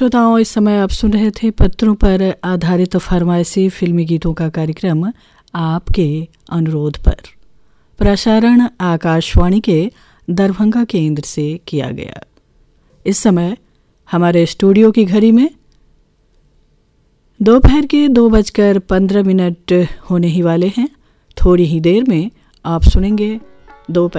श्रोताओं, इस समय आप सुन रहे थे पत्रों पर आधारित फरमाइशी फिल्मी गीतों का कार्यक्रम आपके अनुरोध पर। प्रसारण आकाशवाणी के दरभंगा केंद्र से किया गया। इस समय हमारे स्टूडियो की घड़ी में दोपहर के 2:15 होने ही वाले हैं। थोड़ी ही देर में आप सुनेंगे दोपहर